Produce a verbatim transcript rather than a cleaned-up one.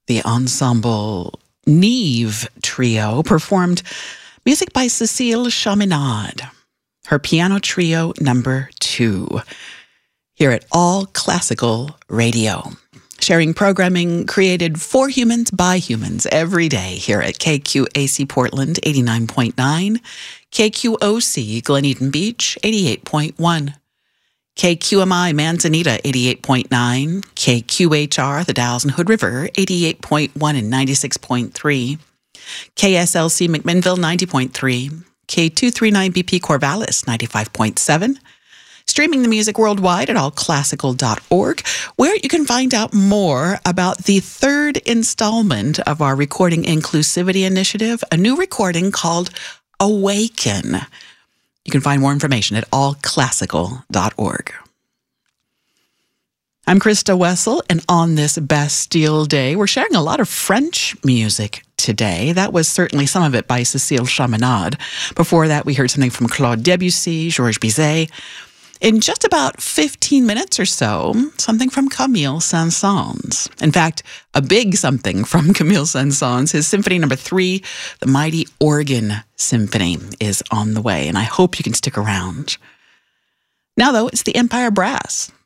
The ensemble Neve Trio performed music by Cécile Chaminade, her piano trio number two, here at All Classical Radio, sharing programming created for humans by humans every day here at K Q A C Portland eighty-nine point nine, K Q O C Glen Eden Beach eighty-eight point one, K Q M I Manzanita eighty-eight point nine, K Q H R the Dalles and Hood River eighty-eight point one and ninety-six point three, K S L C McMinnville ninety point three, K two thirty-nine B P Corvallis ninety-five point seven, streaming the music worldwide at all classical dot org, where you can find out more about the third installment of our Recording Inclusivity Initiative, a new recording called Awaken. You can find more information at all classical dot org. I'm Krista Wessel, and on this Bastille Day, we're sharing a lot of French music today. That was certainly some of it by Cécile Chaminade. Before that, we heard something from Claude Debussy, Georges Bizet. In just about fifteen minutes or so, something from Camille Saint-Saëns. In fact, a big something from Camille Saint-Saëns. His Symphony Number Three, the Mighty Organ Symphony, is on the way, and I hope you can stick around. Now, though, it's the Empire Brass.